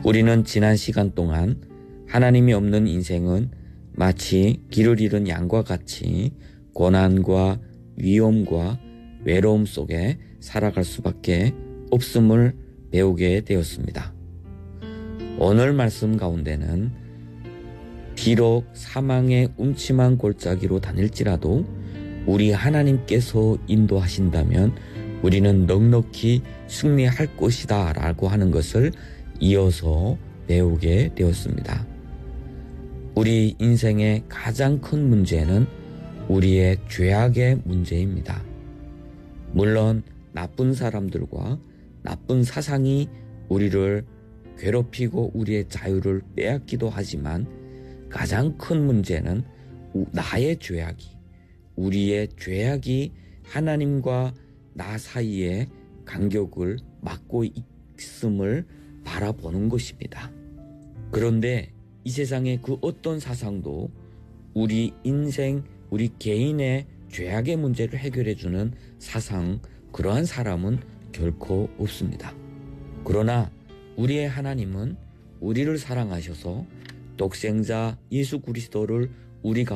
우리는 지난 시간 동안 하나님이 없는 인생은 마치 길을 잃은 양과 같이 고난과 위험과 외로움 속에 살아갈 수밖에 없음을 배우게 되었습니다. 오늘 말씀 가운데는 비록 사망의 음침한 골짜기로 다닐지라도 우리 하나님께서 인도하신다면 우리는 넉넉히 승리할 것이다 라고 하는 것을 이어서 배우게 되었습니다. 우리 인생의 가장 큰 문제는 우리의 죄악의 문제입니다. 물론 나쁜 사람들과 나쁜 사상이 우리를 괴롭히고 우리의 자유를 빼앗기도 하지만 가장 큰 문제는 나의 죄악이, 우리의 죄악이 하나님과 나 사이에 간격을 막고 있음을 바라보는 것입니다. 그런데 이 세상의 그 어떤 사상도 우리 인생, 우리 개인의 죄악의 문제를 해결해주는 사상, 그러한 사람은 결코 없습니다. 그러나 우리의 하나님은 우리를 사랑하셔서 독생자 예수 그리스도를 우리